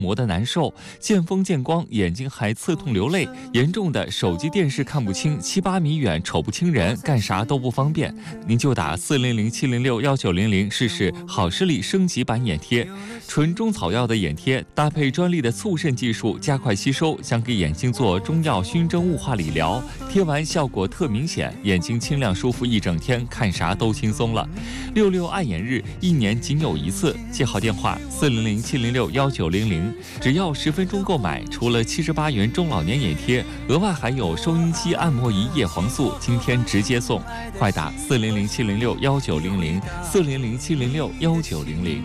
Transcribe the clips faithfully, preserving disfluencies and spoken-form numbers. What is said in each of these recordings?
磨得难受，见风见光，眼睛还刺痛流泪，严重的手机电视看不清，七八米远瞅不清人，干啥都不方便，您就打四零零七零六幺九零零试试好视力升级版眼贴。纯中草药的眼贴搭配专利的促渗技术，加快吸收，想给眼睛做中药熏蒸雾化理疗，贴完效果特明显，眼睛清亮舒服一整天，看啥都轻松了。六六爱眼日一年仅有一次，记好电话四零零七零六幺九零零，只要十分钟购买，除了七十八元中老年眼贴，额外还有收音机按摩仪叶黄素，今天直接送，快打四零零七零六幺九零零四零零七零六幺九零零。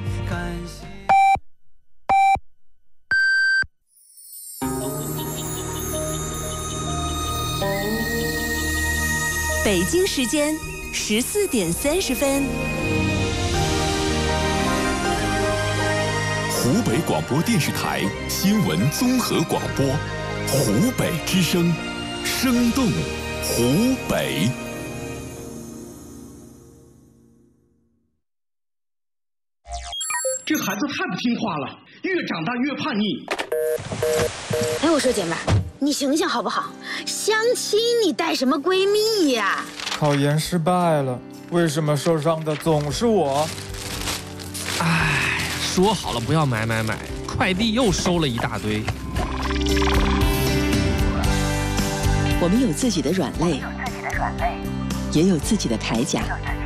北京时间十四点三十分。 湖北广播电视台新闻综合广播，湖北之声，生动湖北。 这孩子太不听话了，越长大越叛逆。 哎，我说姐妹儿，你醒醒好不好？相亲你带什么闺蜜呀？ 考研失败了，为什么受伤的总是我？ 哎，说好了不要买买买，快递又收了一大堆。 我们有自己的软肋，也有自己的铠甲。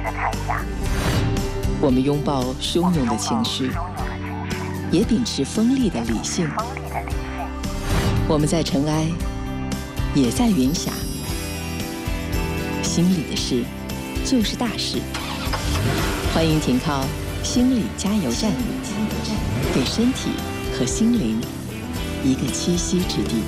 我们拥抱汹涌的情绪，也秉持锋利的理性。我们在尘埃，也在云霞。心里的事，就是大事。欢迎停靠心理加油站，给身体和心灵一个栖息之地。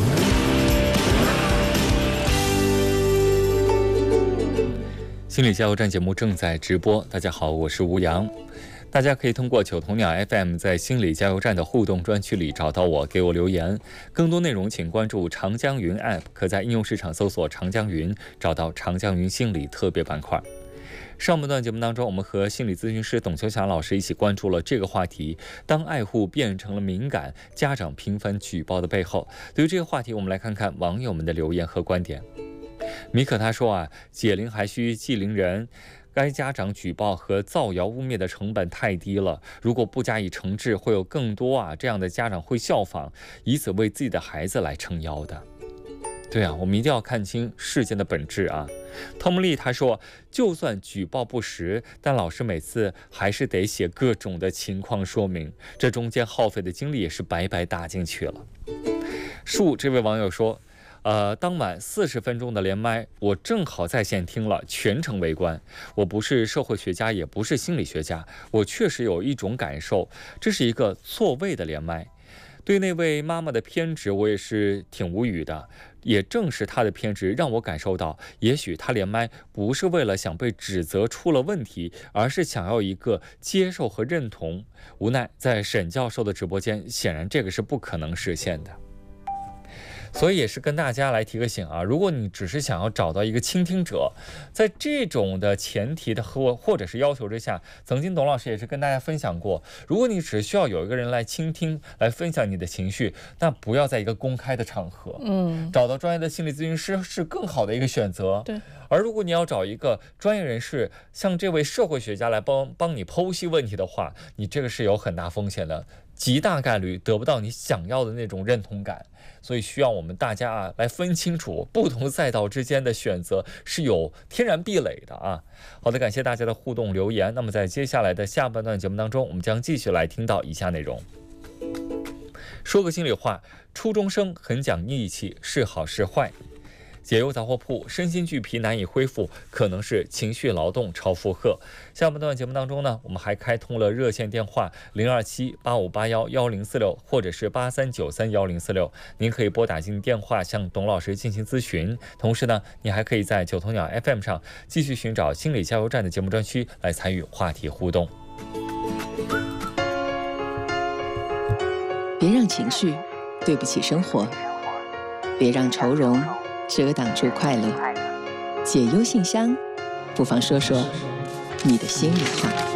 心理加油站节目正在直播，大家好，我是吴阳。大家可以通过九头鸟 F M 在心理加油站的互动专区里找到我，给我留言。更多内容请关注长江云 App， 可在应用市场搜索长江云，找到长江云心理特别板块。上半段节目当中，我们和心理咨询师董秋霞老师一起关注了这个话题：当爱护变成了敏感，家长频繁举报的背后。对于这个话题，我们来看看网友们的留言和观点。米可他说啊，解铃还需系铃人，该家长举报和造谣污蔑的成本太低了，如果不加以惩治，会有更多啊这样的家长会效仿，以此为自己的孩子来撑腰的。对啊，我们一定要看清事件的本质啊。汤姆利他说，就算举报不实，但老师每次还是得写各种的情况说明，这中间耗费的精力也是白白打进去了。树这位网友说，呃，当晚四十分钟的连麦，我正好在线听了，全程围观。我不是社会学家，也不是心理学家，我确实有一种感受，这是一个错位的连麦。对那位妈妈的偏执，我也是挺无语的。也正是她的偏执，让我感受到，也许她连麦不是为了想被指责出了问题，而是想要一个接受和认同。无奈在沈教授的直播间，显然这个是不可能实现的。所以也是跟大家来提个醒啊，如果你只是想要找到一个倾听者，在这种的前提的或或者是要求之下，曾经董老师也是跟大家分享过，如果你只需要有一个人来倾听，来分享你的情绪，那不要在一个公开的场合，嗯，找到专业的心理咨询师是更好的一个选择。对。而如果你要找一个专业人士，像这位社会学家来帮帮你剖析问题的话，你这个是有很大风险的，极大概率得不到你想要的那种认同感。所以需要我们大家啊来分清楚不同赛道之间的选择是有天然壁垒的啊。好的，感谢大家的互动留言。那么在接下来的下半段节目当中，我们将继续来听到以下内容。说个心里话，初中生很讲义气，是好是坏？解忧杂货铺，身心俱疲难以恢复，可能是情绪劳动超负荷。下半段节目当中呢，我们还开通了热线电话零二七八五八幺幺零四六，或者是八三九三幺零四六，您可以拨打进电话向董老师进行咨询。同时呢，你还可以在九头鸟 F M 上继续寻找心理加油站的节目专区来参与话题互动。 别让情绪对不起生活，别让愁容遮挡住快乐。解忧信箱，不妨说说你的心里话。